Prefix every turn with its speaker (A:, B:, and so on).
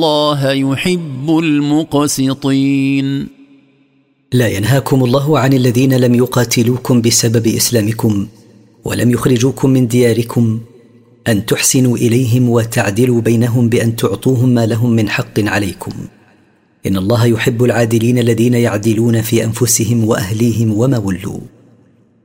A: الله يحب المقسطين.
B: لا ينهاكم الله عن الذين لم يقاتلوكم بسبب إسلامكم ولم يخرجوكم من دياركم أن تحسنوا إليهم وتعدلوا بينهم بأن تعطوهم ما لهم من حق عليكم. إن الله يحب العادلين الذين يعدلون في أنفسهم وأهليهم وما ولوا.